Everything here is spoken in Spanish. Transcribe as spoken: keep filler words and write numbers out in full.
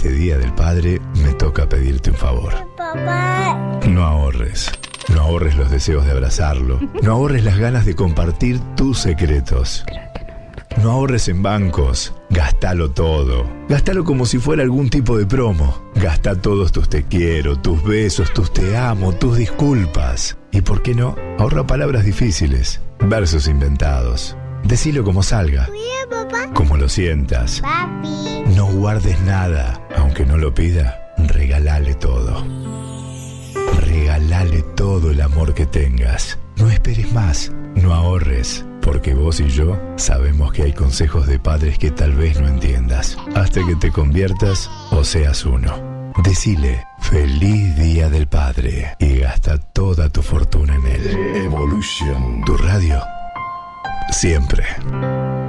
este Día del Padre me toca pedirte un favor. Papá. No ahorres. No ahorres los deseos de abrazarlo. No ahorres las ganas de compartir tus secretos. No ahorres en bancos. Gastalo todo. Gastalo como si fuera algún tipo de promo. Gasta todos tus te quiero, tus besos, tus te amo, tus disculpas. Y por qué no, ahorra palabras difíciles, versos inventados. Decilo como salga. Mira, papá. Como lo sientas. Papi. No guardes nada. Aunque no lo pida, regalale todo. Regalale todo el amor que tengas. No esperes más. No ahorres. Porque vos y yo sabemos que hay consejos de padres que tal vez no entiendas. Hasta que te conviertas o seas uno. Decile, feliz Día del Padre. Y gasta toda tu fortuna en él. Evolution. Tu radio. Siempre.